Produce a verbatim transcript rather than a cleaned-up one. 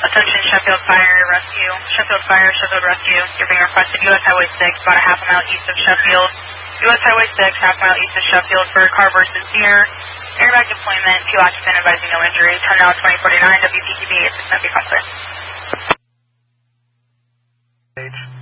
Attention Sheffield Fire Rescue. Sheffield Fire, Sheffield Rescue. You're being requested U S Highway six, about a half a mile east of Sheffield. U S Highway six, half a mile east of Sheffield for a car versus deer. Airbag deployment, two occupant advising no injuries. Turn now twenty forty-nine, W P T B, assistant become clear.